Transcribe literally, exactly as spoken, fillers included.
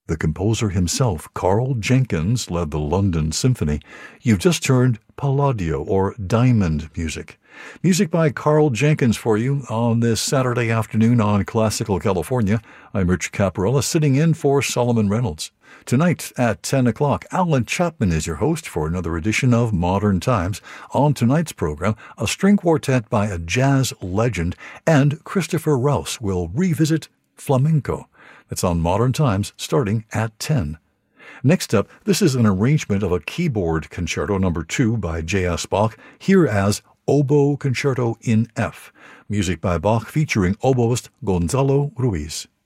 The composer himself, Carl Jenkins, led the London Symphony. You've just heard Palladio, or Diamond Music. Music by Carl Jenkins for you on this Saturday afternoon on Classical California. I'm Rich Caparella, sitting in for Solomon Reynolds. Tonight at ten o'clock, Alan Chapman is your host for another edition of Modern Times. On tonight's program, a string quartet by a jazz legend, and Christopher Rouse will revisit flamenco. That's on Modern Times, starting at ten. Next up, this is an arrangement of a keyboard concerto number two by J S. Bach, here as Oboe Concerto in F. Music by Bach featuring oboist Gonzalo Ruiz.